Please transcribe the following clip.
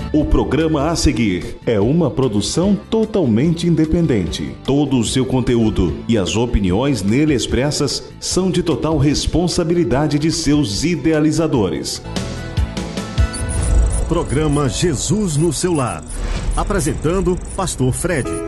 O programa a seguir é uma produção totalmente independente. Todo o seu conteúdo e as opiniões nele expressas são de total responsabilidade de seus idealizadores. Programa Jesus no seu Lar. Apresentando Pastor Fred.